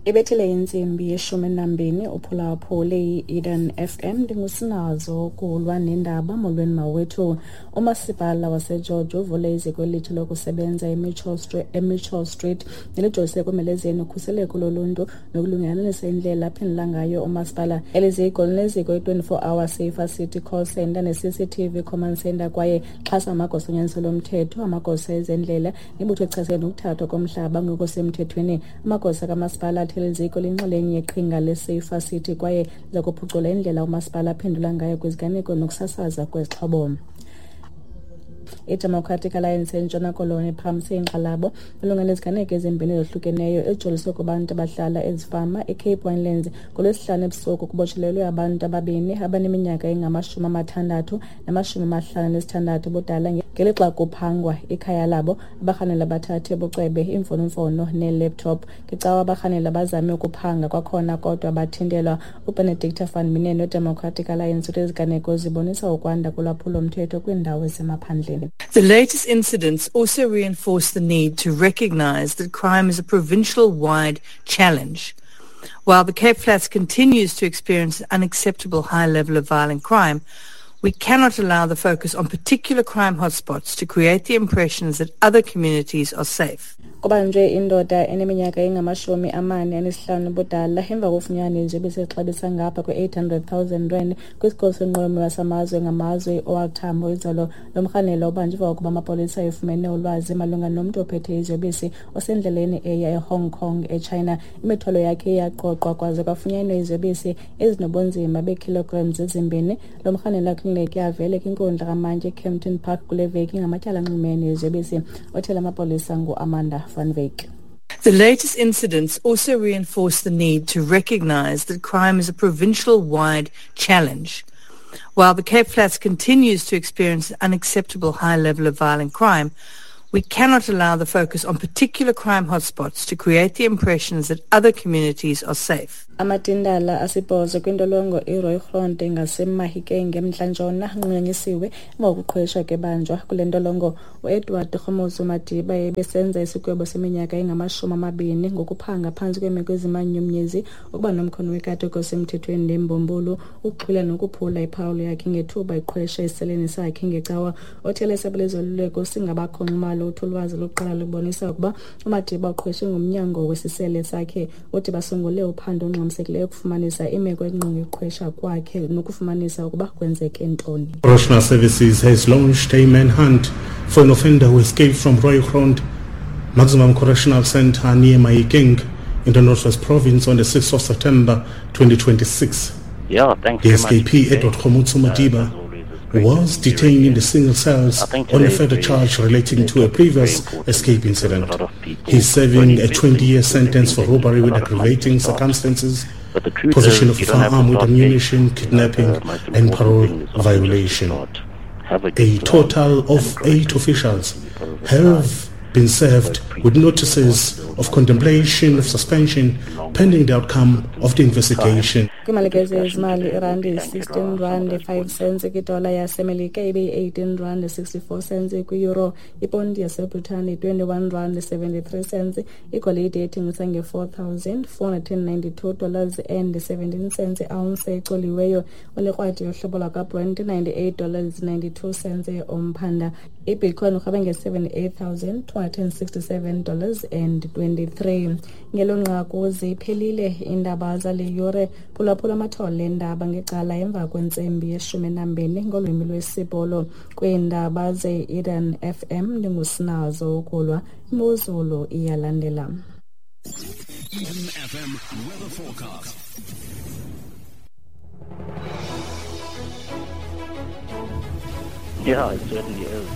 Ibethele insimbi yeshumi nambini uphulaphule i-Eden FM ndingusinazo kulwa nendaba molweni mawethu. Umasipala waseGeorge uvule iziko elitsha lokusebenza eMitchell Street nelijolise ekumelezeni ukhuseleko loluntu nokulungelanisa indlela aphendula ngayo umasipala. Eliziko lineziko i-24 hour safer city call center ne-CCTV command center kwaye xhasa amagosa onyaniselo omthetho, amagosa ezendlela nebutho echasene nokuthathwa komhlaba ngokusemthethweni. Amagosa kamasipala iziko linxalenye yeqhinga le-Safer City kwaye liza kuphucula indlela umasipala aphendula ngayo kwiziganeko nokusasaza kwezixhobo. I-Democratic Alliance eNtshona Koloni phakamisa inkxalabo malunga neziganeko ezimbini ezohlukeneyo ejoliswe kubantu abahlala ezifama eCape Winelands ngolwesihlanu ebusuku kubotshelelwe abantu ababini abaneminyaka engama-60 nama-56 budala ngelixa kuphangwa ikhaya labo. Abarhanela bathathe ubucwebe imfonomfono ne-laptop ngecawa abarhanela bazame ukuphanga kwakhona kodwa bathintelwa. uBenedicta van Minen we-Democratic Alliance uthi iziganeko zibonisa ukwanda kulwaphulo-mthetho kwiindawo ezisemaphandleni. The latest incidents also reinforce the need to recognise that crime is a provincial-wide challenge. While the Cape Flats continues to experience an unacceptable high level of violent crime, we cannot allow the focus on particular crime hotspots to create the impressions that other communities are safe. Kubanjwe indoda eneminyaka engama-45 budala emva kokufunyanwa iziyobisi exabisa ngapha kwe-800,000 rand kwisikolo senqwelo samazwe ngamazwe oWR Tambo. Izolo lomrhanelo ubanjwe ukuba amapolisa efumene ulwazi malunga nomntu ophethe iziyobisi osendleleni eya eHong Kong eChina. Imithwalo yakhe yaqoqwa kwaze kwafunyanwa iziyobisi ezinobunzima beekilograms ezimbini. Lomrhanelo akliniki avele kwinkundla kamantye eCampton Park kule veki ngamatyala anxumene iziyobisi othela amapolisa nguAmanda van Wyk. The latest incidents also reinforce the need to recognise that crime is a provincial-wide challenge. While the Cape Flats continues to experience an unacceptable high level of violent crime, we cannot allow the focus on particular crime hotspots to create the impressions that other communities are safe. Amatindala asibhozo kwindolongo iRoy Groente ngaseMahikeng eMntla-Ntshona anqunyanyisiwe ngokuqhwesha kebanjwa kule ndolongo. uEdward Khomozo Madiba ebesenza isigwebo seminyaka engama-20 ngokuphanga phantsi kwemeko ezimanyumnyezi ukuba nomkhono wekati osemthethweni nembumbulu ukuxhwila nokuphula iphawulo yakhe ngethuba iqhwesha eseleni sakhe ngecawa. Othele sabelezoluleko singabakhonxumalo uthi ulwazi lokuqala lubonisa ukuba uMadiba uqhweshe ngomnyango wesisele sakhe. Uthi basungule uphando ongxamisekileyo ukufumanisa imeko engqonge uqhwesha kwakhe nokufumanisa ukuba kwenzeke ntoni. Correctional Services has launched a manhunt for an offender who escaped from Roy Groente Maximum Correctional Centre near Mahikeng in the Northwest Province on the 6th of September 2026. Yeah, thanks the very much. escapee Edward Khomozo Madiba was detained in the single cells on a further charge relating to a previous escape incident. He's serving a 20-year sentence for robbery with aggravating circumstances, possession of a firearm with ammunition, kidnapping, and parole violation. A total of 8 officials have been served with notices of contemplation of suspension pending the outcome of the investigation. Kwimalike ezimali irandi 16 rand 5 cents kwidola yasemelika ibe 18 rand 64 cents kwi-euro. Ipondi yaseBritani 21 rand 73 cents. Igolide ethengisa nge$4,492 and 17 cents ounce ecoliweyo. Ulikrwadi yohlobo lwakaBrent $98.92 omphanda. Ibitcoin urhabe nge$78,267.23. Ngelonqaku ziphelile indaba zale yure phulaphula amathole endaba ngecala emva kwentsembi ye-12 ngolwimi lwesibholo kwiindaba ze-Eden FM. Ndingusinazo ukulwa imozulu iyalandela. Eden FM weather forecast. Yeah, it certainly is.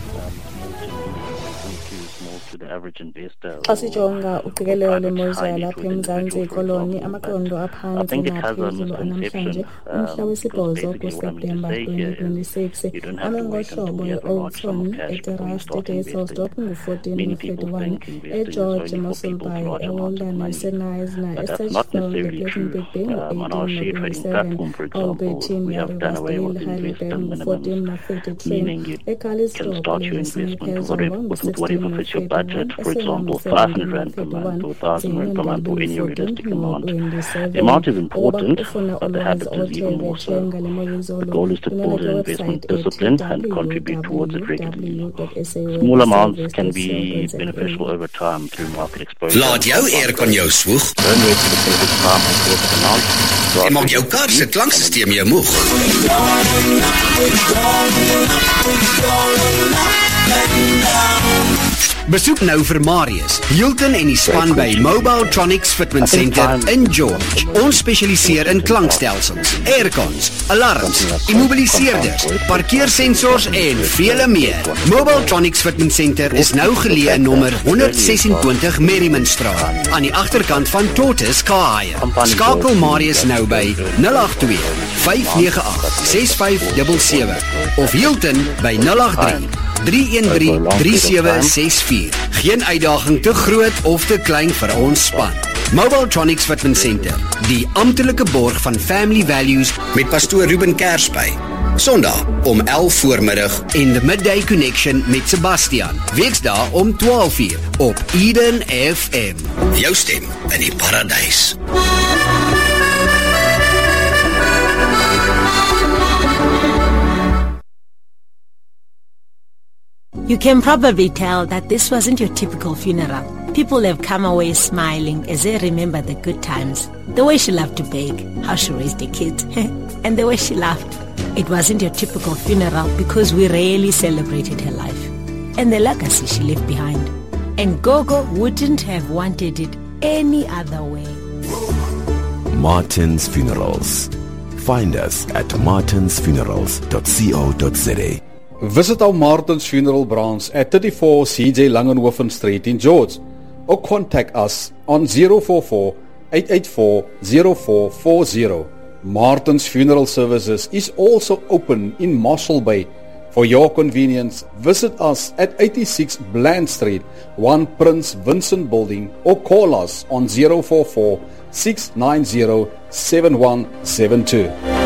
Small to the average investor. Xa sijonga uqikelelo lwemozulu yalapha eMzantsi Koloni, amaqondo aphantsi naphezulu anamhlanje umhla wesibhozo kuSeptemba 2026. Angohlobo e-Oldton, eTerrast, eTaylorstop ngu-14.31, eGeorge Mossel Bay, eWalden, eSenisna, eStretchfield, ePleasantbig Bay ngu-18.27, Albertine, eRiversdale, Heidelberg ngu-14.33, eCarlisdorp, eSneekers ngu-16. increase your budget, for example, 500 Rand per month or 1,000 Rand per month or any realistic amount. The amount is important, but the habit is even more so. The goal is to build an investment discipline and contribute towards it regularly. Small amounts can be beneficial over time through market exposure. Laat jou aircon jou swoeg. En maak jou kar se klanksysteem jou moeg. Besoek nou vir Marius, Hilton en die span by Mobile Tronics Fitment Center in George. Ons spesialiseer in klankstelsels, aircons, alarms, immobiliseerders, parkeersensors en vele meer. Mobile Tronics Fitment Center is nou geleë in nommer 126 Merrimanstraat, aan die agterkant van Tortoise Car Hire. Skakel Marius nou by 082 598 6577 of Hilton by 083 313-3764. Geen uitdaging te groot of te klein vir ons span. Mobile Tronics Fitment Center, die amptelike borg van Family Values met pastoor Ruben Kersby. Sondag om 11 voormiddag en The Midday Connection met Sebastian. Weksdae om 12 uur op Eden FM. Jou stem in die paradys. You can probably tell that this wasn't your typical funeral. People have come away smiling as they remember the good times. The way she loved to bake, how she raised the kids, and the way she laughed. It wasn't your typical funeral because we rarely celebrated her life and the legacy she left behind. And Gogo wouldn't have wanted it any other way. Martin's Funerals. Find us at martinsfunerals.co.za. Visit our Martin's Funeral branch at 34 CJ Langenhoven Street in George, or contact us on 044-884-0440. Martin's Funeral Services is also open in Marshall Bay. For your convenience, visit us at 86 Bland Street, 1 Prince Vincent Building, or call us on 044-690-7172.